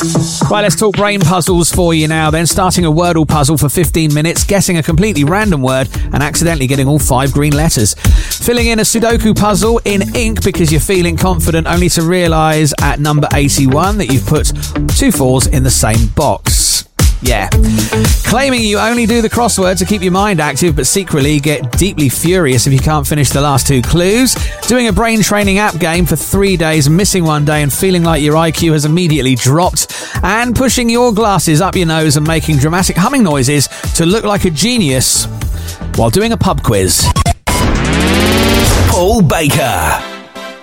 Right, let's talk brain puzzles for you now then. Starting a Wordle puzzle for 15 minutes, guessing a completely random word and accidentally getting all 5 green letters. Filling in a Sudoku puzzle in ink because you're feeling confident, only to realise at number 81 that you've put 2 4s in the same box. Yeah. Claiming you only do the crossword to keep your mind active, but secretly get deeply furious if you can't finish the last 2 clues. Doing a brain training app game for 3 days, missing one day and feeling like your IQ has immediately dropped. And pushing your glasses up your nose and making dramatic humming noises to look like a genius while doing a pub quiz. Paul Baker.